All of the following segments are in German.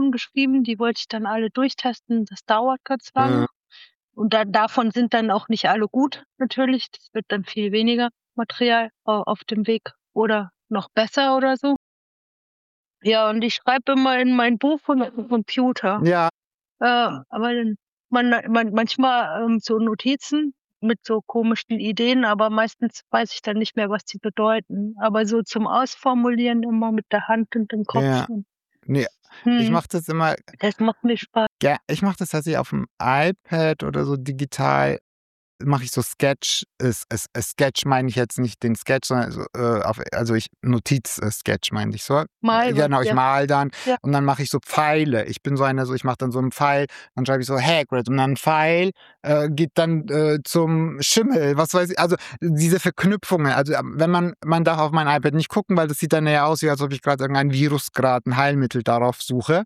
Klausuren geschrieben, die wollte ich dann alle durchtesten. Das dauert ganz lange. Und davon sind dann auch nicht alle gut natürlich. Das wird dann viel weniger Material auf dem Weg oder noch besser oder so. Ja, und ich schreibe immer in mein Buch von dem Computer. Ja. Aber dann manchmal so Notizen mit so komischen Ideen, aber meistens weiß ich dann nicht mehr, was die bedeuten. Aber so zum Ausformulieren immer mit der Hand und dem Kopf. Ja. Ne, ich mache das immer Das macht mir Spaß. ja, ich mache das tatsächlich auf'm iPad oder so digital mache ich so Sketch meine ich jetzt nicht den Sketch, sondern so, Sketch meinte ich so. Mal was, Genau, ich ja. male dann Ja. und dann mache ich so Pfeile. Ich bin so einer, ich mache dann so 'n Pfeil, dann schreibe ich so Hagrid und dann Pfeil, geht dann, zum Schimmel, was weiß ich. Also, diese Verknüpfungen. Also, man darf auf mein iPad nicht gucken, weil das sieht dann eher aus, wie als ob ich grad irgendein Virus 'n Heilmittel darauf suche.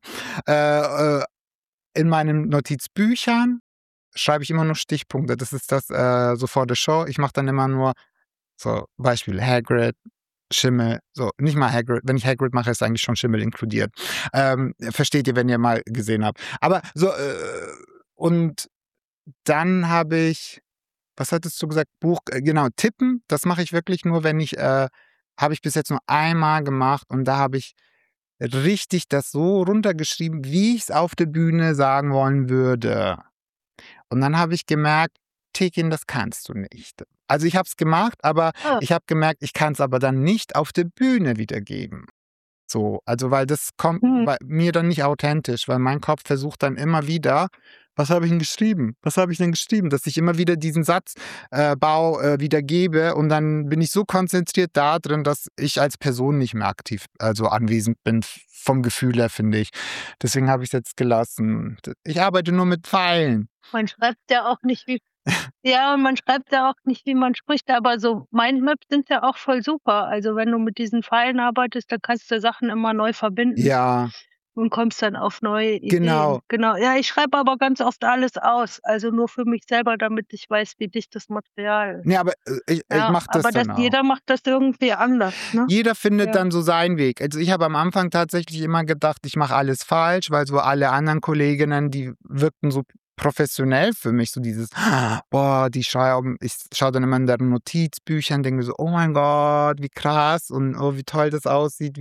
In meinen Notizbüchern schreibe ich immer nur Stichpunkte. Das ist das, so vor der Show. Ich mache dann immer nur so Beispiel Hagrid, Schimmel, so nicht mal Hagrid. Wenn ich Hagrid mache, ist eigentlich schon Schimmel inkludiert. Versteht ihr, wenn ihr mal gesehen habt. Aber so, und dann habe ich was hattest du gesagt? Buch genau, tippen, das mache ich wirklich nur, wenn ich habe ich bis jetzt nur einmal gemacht und da habe ich richtig das so runtergeschrieben, wie ich's auf der Bühne sagen wollen würde. Und dann habe ich gemerkt: „Tekin, das kannst du nicht." Also, ich habe es gemacht, aber ich habe gemerkt, ich kann's aber dann nicht auf der Bühne wiedergeben. So, also, weil das kommt bei mir dann nicht authentisch, weil mein Kopf versucht dann immer wieder: „Was habe ich denn geschrieben? Was habe ich denn geschrieben?" Dass ich immer wieder diesen Satzbau wiedergebe und dann bin ich so konzentriert da drin, dass ich als Person nicht mehr aktiv anwesend bin vom Gefühl her, finde ich. Deswegen habe ich's jetzt gelassen. Ich arbeite nur mit Pfeilen. Man schreibt ja auch nicht wie man schreibt ja auch nicht, wie man spricht, aber so Mindmaps sind ja auch voll super. Also, wenn du mit diesen Pfeilen arbeitest, dann kannst du Sachen immer neu verbinden Ja. und kommst dann auf neue Ideen. Genau. Genau. Ja, ich schreibe aber ganz oft alles aus, also nur für mich selber, damit ich weiß, wie dicht das Material ist. Ne, aber ich Ja, mache das aber dann auch. jeder macht das irgendwie anders, ne? Jeder findet Ja. dann so seinen Weg. Also, ich habe am Anfang tatsächlich immer gedacht, ich mache alles falsch, weil so alle anderen Kolleginnen, die wirkten so professionell für mich, so dieses: „Boah, die schreiben." Ich schaue dann immer in deren Notizbüchern, denke mir so: „Oh mein Gott, wie krass und oh, wie toll das aussieht,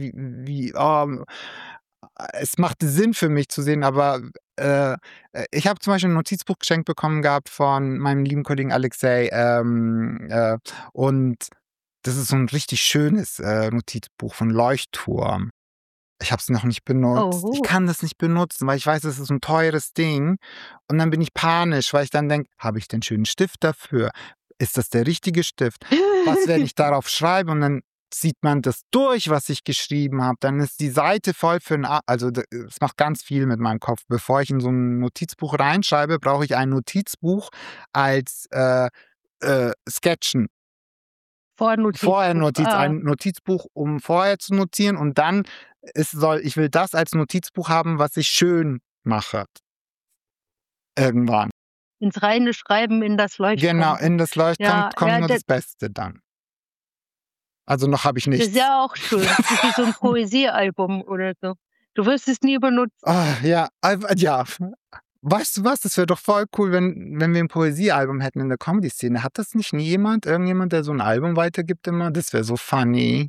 es machte Sinn für mich zu sehen, aber, ich habe zum Beispiel 'n Notizbuch geschenkt bekommen gehabt von meinem lieben Kollegen Alexei, und das ist so 'n richtig schönes, Notizbuch von Leuchtturm. Ich habe es noch nicht benutzt. Ich Oh. kann das nicht benutzen, weil ich weiß, das ist 'n teures Ding und dann bin ich panisch, weil ich dann denke: „Habe ich den schönen Stift dafür? Ist das der richtige Stift? Was, wenn ich darauf schreibe und dann zieht man das durch, was ich geschrieben habe, dann ist die Seite voll für 'n es macht ganz viel mit meinem Kopf. Bevor ich in so 'n Notizbuch reinschreibe, brauche ich ein Notizbuch als, Sketchen. Vornotizbuch. Ein Notizbuch, um vorher zu notieren und dann ich will das als Notizbuch haben, was ich schön mache. Irgendwann. Ins reine Schreiben, in das Leuchtturm. Genau, in das Ja, kommt nur das das Beste dann. Also, noch habe ich ist nichts. ja auch schön, wie so 'n Poesiealbum oder so. Du wirst es nie benutzen. Ja, ja. Weißt du was? Das wäre doch voll cool, wenn wir 'n Poesiealbum hätten in der Comedy-Szene. Hat das nicht irgendjemand, der so 'n Album weitergibt immer? Das wäre so funny.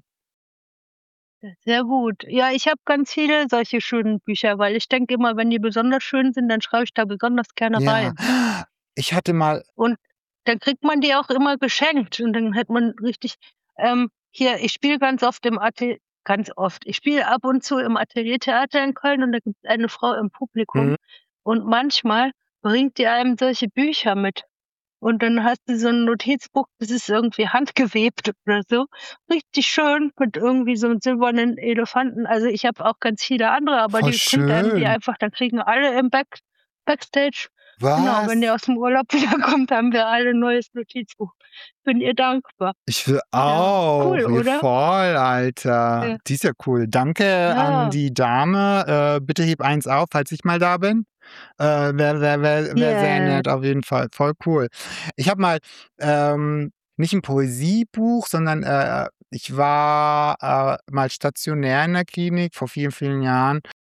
Sehr gut. Ja, ich habe ganz viele solche schönen Bücher, weil ich denke immer, wenn die besonders schön sind, dann schreibe ich da besonders gerne Ja. rein. Ich hatte mal Und dann kriegt man die auch immer geschenkt und dann hat man richtig hier, ich spiele ganz oft. Ich spiele ab und zu im Ateliertheater in Köln und da gibt's eine Frau im Publikum und manchmal bringt die einem solche Bücher mit. Und dann hast du so 'n Notizbuch, das ist irgendwie handgewebt oder so. Richtig schön mit irgendwie so 'nem silbernen Elefanten. Also, ich habe auch ganz viele andere, aber Voll die bringt einem die schön. einfach, dann kriegen alle im Backstage genau, wenn der Was? aus'm Urlaub wiederkommt, haben wir alle 'n neues Notizbuch. Bin ihr dankbar. Ich will Ja, cool, auch. Ja, oder? voll, Alter. Ja. Die ist ja cool. Danke an Ja. die Dame. Bitte heb eins auf, falls ich mal da bin. Wäre sehr Yeah. nett auf jeden Fall. Voll cool. Ich habe mal, nicht 'n Poesiebuch, sondern, ich war, mal stationär in der Klinik vor vielen, vielen Jahren